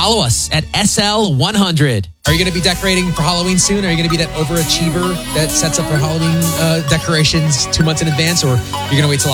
Follow us at SL100. Are you going to be decorating for Halloween soon? Are you going to be that overachiever that sets up her Halloween decorations 2 months in advance? Or you're going to wait till